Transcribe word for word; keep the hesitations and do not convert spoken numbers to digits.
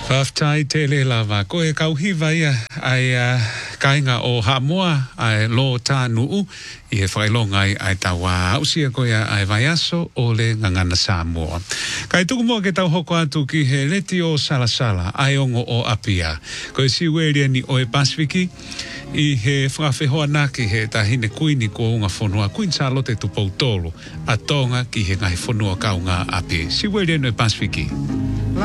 Whaftai te le lava, ko e kauhiwa ia ai uh, kainga o Hamoa ai lo tā nuu i e whailonga ai ai tawa ausia ko ia ai vaiaso o le ngangana Samoa. Kai tuku mua ke tau hoko atu ki he leti o Salasala ai ongo o Apia. Ko e siweria ni o e Pasifiki i he whawhehoa naki he tahine kuini ko unga whonua kuin sa lote tupou tolu a tonga ki he ngahi whonua kaunga Apia. Siweria no e Pasifiki.